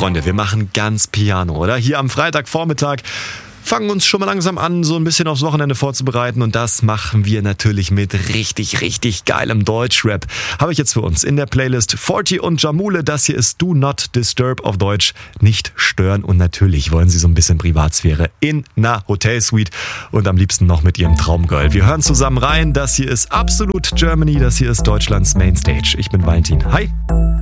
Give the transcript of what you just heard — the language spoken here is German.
Freunde, wir machen ganz Piano, oder? Hier am Freitagvormittag fangen uns schon mal langsam an, so ein bisschen aufs Wochenende vorzubereiten. Und das machen wir natürlich mit richtig, richtig geilem Deutschrap. Habe ich jetzt für uns in der Playlist Forti und Jamule. Das hier ist Do Not Disturb auf Deutsch. Nicht stören. Und natürlich wollen sie so ein bisschen Privatsphäre in einer Hotelsuite. Und am liebsten noch mit ihrem Traumgirl. Wir hören zusammen rein. Das hier ist Absolut Germany. Das hier ist Deutschlands Mainstage. Ich bin Valentin. Hi.